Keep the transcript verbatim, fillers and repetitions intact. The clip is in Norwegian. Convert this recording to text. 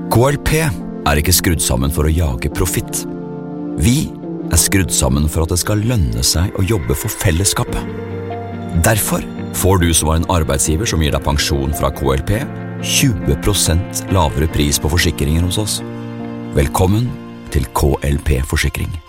K L P er ikke skrudd sammen for å jage profitt. Vi er skrudd sammen for at det skal lønne seg å jobbe for fellesskapet. Derfor får du som er en arbeidsgiver som gir deg pensjon fra K L P, tjue prosent lavere pris på forsikringer hos oss. Velkommen til K L P Forsikring.